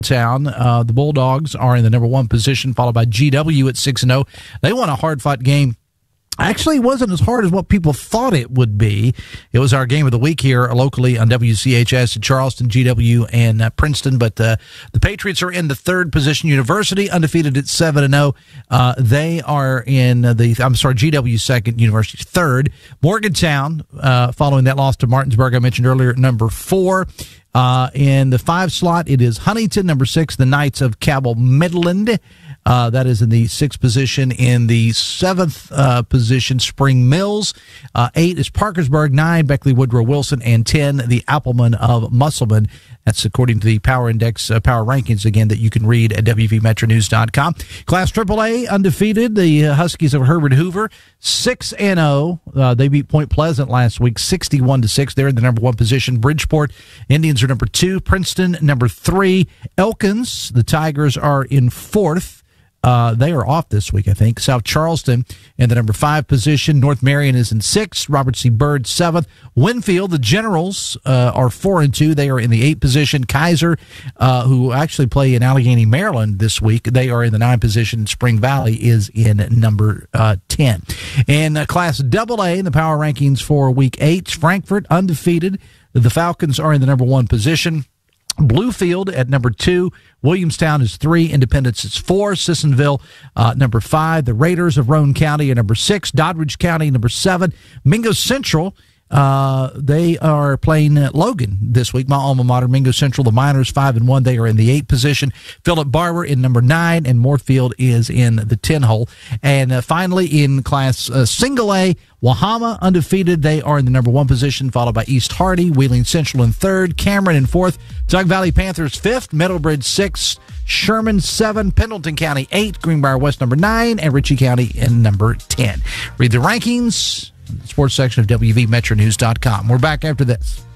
Town. The Bulldogs are in the number 1 position, followed by GW at 6-0. They won a hard-fought game. Actually, it wasn't as hard as what people thought it would be. It was our game of the week here locally on WCHS at Charleston, GW, and Princeton. But the Patriots are in the 3rd position. University undefeated at 7-0. They are in GW 2nd, University 3rd. Morgantown, following that loss to Martinsburg I mentioned earlier, number 4. In the 5 slot, it is Huntington, number 6, the Knights of Cabell Midland. That is in the 6th position. In the 7th position, Spring Mills. 8 is Parkersburg. 9, Beckley Woodrow Wilson. And 10, the Appleman of Musselman. That's according to the Power Index Power Rankings, again, that you can read at WVMetroNews.com. Class AAA, undefeated. The Huskies of Herbert Hoover, 6-0. They beat Point Pleasant last week, 61-6. They're in the number 1 position. Bridgeport Indians are number 2. Princeton, number 3. Elkins, the Tigers, are in 4th. They are off this week, I think. South Charleston in the number 5 position. North Marion is in 6th. Robert C. Byrd, 7th. Winfield, the Generals, are 4-2. They are in the 8th position. Kaiser, who actually play in Allegheny, Maryland this week, they are in the 9th position. Spring Valley is in number 10. In Class AA, in the power rankings for Week 8, Frankfort, undefeated. The Falcons are in the number 1 position. Bluefield at number 2. Williamstown is 3. Independence is 4. Sissonville, number 5. The Raiders of Roane County are number 6. Doddridge County, number 7. Mingo Central, they are playing Logan this week, my alma mater. Mingo Central, the Miners, 5-1. They are in the 8th position. Philip Barber in number 9, and Moorfield is in the 10 hole. And finally, in Class Single A, Wahama, undefeated. They are in the number 1 position, followed by East Hardy, Wheeling Central in 3rd, Cameron in 4th, Tug Valley Panthers 5th, Middlebridge 6th, Sherman 7, Pendleton County 8, Greenbrier West number 9, and Ritchie County in number 10. Read the rankings, sports section of WVMetroNews.com. We're back after this.